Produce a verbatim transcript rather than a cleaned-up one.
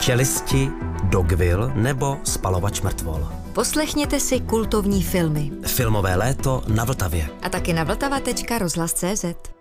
Čelisti, Dogville nebo Spalovač mrtvol. Poslechněte si kultovní filmy. Filmové léto na Vltavě. A taky na vltava tečka rozhlas tečka cé zet.